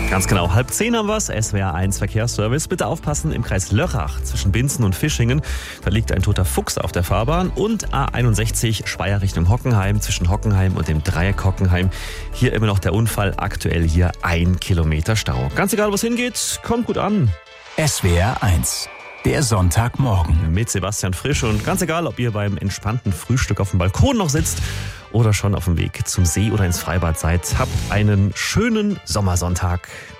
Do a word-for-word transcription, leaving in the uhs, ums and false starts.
Ganz genau, halb zehn haben wir's. S W R eins Verkehrsservice. Bitte aufpassen, im Kreis Lörrach zwischen Binzen und Fischingen, da liegt ein toter Fuchs auf der Fahrbahn. Und A einundsechzig Speyer Richtung Hockenheim, zwischen Hockenheim und dem Dreieck Hockenheim. Hier immer noch der Unfall, aktuell hier ein Kilometer Stau. Ganz egal, wo es hingeht, kommt gut an. S W R eins, der Sonntagmorgen. Mit Sebastian Frisch, und ganz egal, ob ihr beim entspannten Frühstück auf dem Balkon noch sitzt oder schon auf dem Weg zum See oder ins Freibad seid, habt einen schönen Sommersonntag.